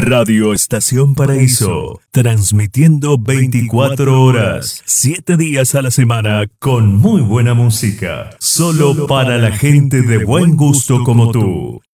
Radio Estación Paraíso, transmitiendo 24 horas, 7 días a la semana, con muy buena música, solo para la gente de buen gusto como tú.